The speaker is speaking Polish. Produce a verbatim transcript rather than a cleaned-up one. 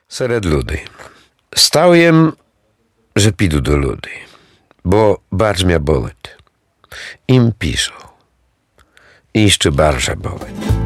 Серед людей. Став їм, że піду до людей, bo bardzo mnie bolить. Im piszą. I jeszcze bardziej bolить.